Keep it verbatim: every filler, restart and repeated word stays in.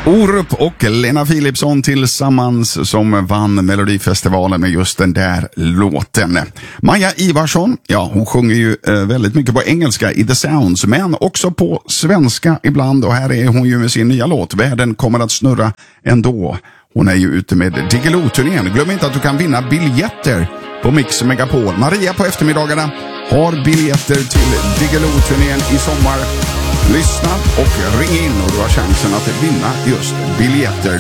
Orup och Lena Philipsson tillsammans som vann Melodifestivalen med just den där låten. Maja Ivarsson, ja hon sjunger ju eh, väldigt mycket på engelska i The Sounds men också på svenska ibland, och här är hon ju med sin nya låt Världen kommer att snurra ändå. Hon är ju ute med Diggiloo-turnén. Glöm inte att du kan vinna biljetter på Mix Megapol. Maria på eftermiddagarna har biljetter till Diggiloo-turnén i sommar. Lyssna och ring in och du har chansen att vinna just biljetter.